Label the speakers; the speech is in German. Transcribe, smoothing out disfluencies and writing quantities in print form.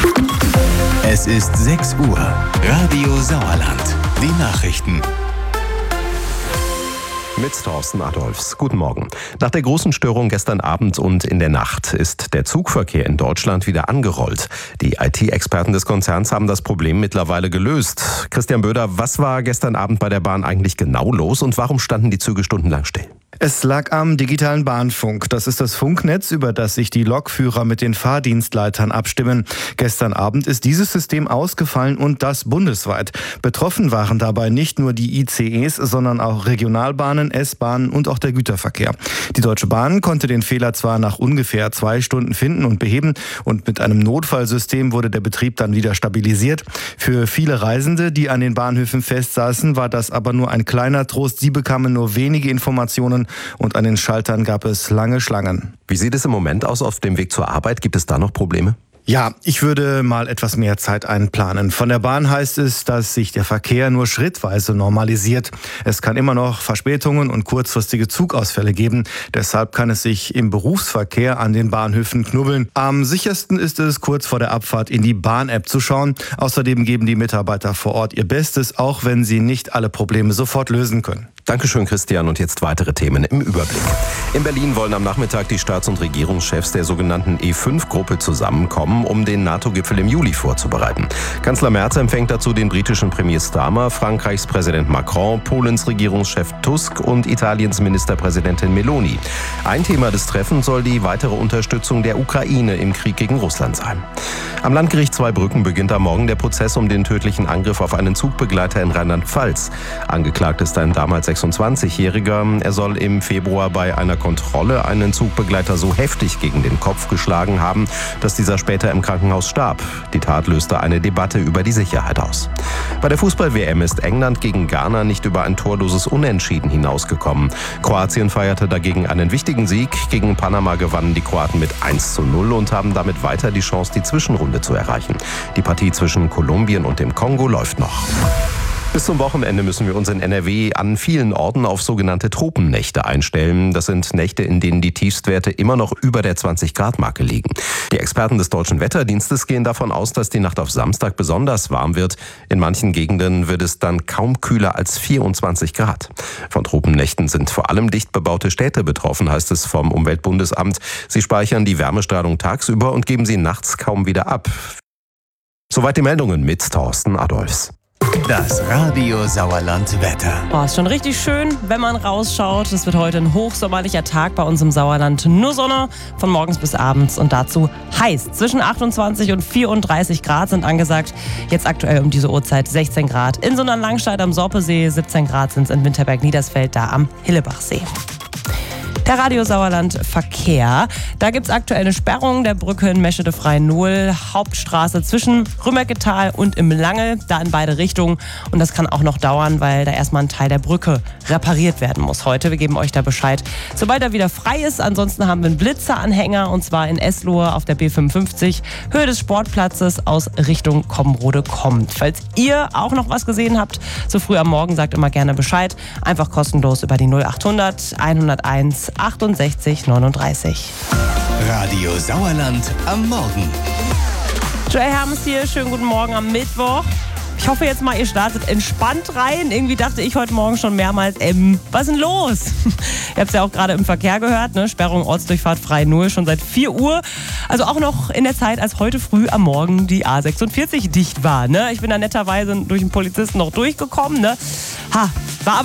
Speaker 1: Es ist 6 Uhr. Radio Sauerland. Die Nachrichten.
Speaker 2: Mit Thorsten Adolfs. Guten Morgen. Nach der großen Störung gestern Abend und in der Nacht ist der Zugverkehr in Deutschland wieder angerollt. Die IT-Experten des Konzerns haben das Problem mittlerweile gelöst. Christian Böder, was war gestern Abend bei der Bahn eigentlich genau los und warum standen die Züge stundenlang still?
Speaker 3: Es lag am digitalen Bahnfunk. Das ist das Funknetz, über das sich die Lokführer mit den Fahrdienstleitern abstimmen. Gestern Abend ist dieses System ausgefallen und das bundesweit. Betroffen waren dabei nicht nur die ICEs, sondern auch Regionalbahnen, S-Bahnen und auch der Güterverkehr. Die Deutsche Bahn konnte den Fehler zwar nach ungefähr 2 Stunden finden und beheben und mit einem Notfallsystem wurde der Betrieb dann wieder stabilisiert. Für viele Reisende, die an den Bahnhöfen festsaßen, war das aber nur ein kleiner Trost. Sie bekamen nur wenige Informationen und an den Schaltern gab es lange Schlangen.
Speaker 2: Wie sieht es im Moment aus auf dem Weg zur Arbeit? Gibt es da noch Probleme?
Speaker 3: Ja, ich würde mal etwas mehr Zeit einplanen. Von der Bahn heißt es, dass sich der Verkehr nur schrittweise normalisiert. Es kann immer noch Verspätungen und kurzfristige Zugausfälle geben. Deshalb kann es sich im Berufsverkehr an den Bahnhöfen knubbeln. Am sichersten ist es, kurz vor der Abfahrt in die Bahn-App zu schauen. Außerdem geben die Mitarbeiter vor Ort ihr Bestes, auch wenn sie nicht alle Probleme sofort lösen können.
Speaker 2: Dankeschön, Christian. Und jetzt weitere Themen im Überblick. In Berlin wollen am Nachmittag die Staats- und Regierungschefs der sogenannten E5-Gruppe zusammenkommen, um den NATO-Gipfel im Juli vorzubereiten. Kanzler Merz empfängt dazu den britischen Premier Starmer, Frankreichs Präsident Macron, Polens Regierungschef Tusk und Italiens Ministerpräsidentin Meloni. Ein Thema des Treffens soll die weitere Unterstützung der Ukraine im Krieg gegen Russland sein. Am Landgericht Zweibrücken beginnt am Morgen der Prozess um den tödlichen Angriff auf einen Zugbegleiter in Rheinland-Pfalz. Angeklagt ist ein damals 26-Jähriger. Er soll im Februar bei einer Kontrolle einen Zugbegleiter so heftig gegen den Kopf geschlagen haben, dass dieser später im Krankenhaus starb. Die Tat löste eine Debatte über die Sicherheit aus. Bei der Fußball-WM ist England gegen Ghana nicht über ein torloses Unentschieden hinausgekommen. Kroatien feierte dagegen einen wichtigen Sieg. Gegen Panama gewannen die Kroaten mit 1:0 und haben damit weiter die Chance, die Zwischenrunde zu erreichen. Die Partie zwischen Kolumbien und dem Kongo läuft noch. Bis zum Wochenende müssen wir uns in NRW an vielen Orten auf sogenannte Tropennächte einstellen. Das sind Nächte, in denen die Tiefstwerte immer noch über der 20-Grad-Marke liegen. Die Experten des Deutschen Wetterdienstes gehen davon aus, dass die Nacht auf Samstag besonders warm wird. In manchen Gegenden wird es dann kaum kühler als 24 Grad. Von Tropennächten sind vor allem dicht bebaute Städte betroffen, heißt es vom Umweltbundesamt. Sie speichern die Wärmestrahlung tagsüber und geben sie nachts kaum wieder ab. Soweit die Meldungen mit Thorsten Adolfs.
Speaker 1: Das Radio Sauerland Wetter.
Speaker 4: Ist schon richtig schön, wenn man rausschaut. Es wird heute ein hochsommerlicher Tag bei uns im Sauerland. Nur Sonne von morgens bis abends und dazu heiß. Zwischen 28 und 34 Grad sind angesagt. Jetzt aktuell um diese Uhrzeit 16 Grad. In Sundern-Langstedt am Sorpesee, 17 Grad sind es in Winterberg-Niedersfeld, da am Hillebachsee. Der Radio Sauerland Verkehr. Da gibt es aktuell eine Sperrung der Brücke in Meschede-Frei-Nuhl. Hauptstraße zwischen Rümmerketal und im Langel, da in beide Richtungen. Und das kann auch noch dauern, weil da erstmal ein Teil der Brücke repariert werden muss heute. Wir geben euch da Bescheid, sobald er wieder frei ist. Ansonsten haben wir einen Blitzeranhänger und zwar in Eslohe auf der B55, Höhe des Sportplatzes aus Richtung Komrode kommt. Falls ihr auch noch was gesehen habt, so früh am Morgen, sagt immer gerne Bescheid. Einfach kostenlos über die 0800 101 68 39.
Speaker 1: Radio Sauerland am Morgen.
Speaker 4: Joey Hermes hier, schönen guten Morgen am Mittwoch. Ich hoffe jetzt mal, ihr startet entspannt rein. Irgendwie dachte ich heute Morgen schon mehrmals, was ist denn los? Ihr habt es ja auch gerade im Verkehr gehört, ne? Sperrung Ortsdurchfahrt Frei-Null schon seit 4 Uhr. Also auch noch in der Zeit, als heute früh am Morgen die A46 dicht war. Ne? Ich bin da netterweise durch den Polizisten noch durchgekommen. Ne? War aber